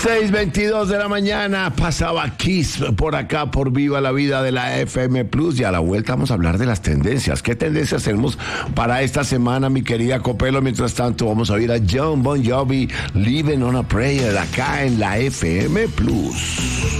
6:22 de la mañana, pasaba Kiss por acá, por Viva la Vida de la FM Plus, y a la vuelta vamos a hablar de las tendencias. ¿Qué tendencias tenemos para esta semana, mi querida Copelo? Mientras tanto, vamos a ir a Jon Bon Jovi, Living on a Prayer, acá en la FM Plus.